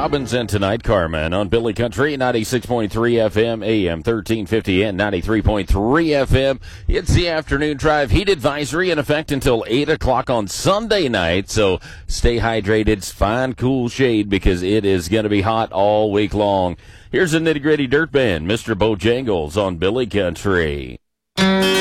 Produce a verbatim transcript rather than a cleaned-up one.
Robbins and Tonight Carmen on Billy Country, ninety-six point three F M, A M thirteen fifty, and ninety-three point three F M. It's the afternoon drive heat advisory in effect until eight o'clock on Sunday night, so stay hydrated, find cool shade because it is going to be hot all week long. Here's a nitty-gritty dirt band, Mister Bojangles on Billy Country.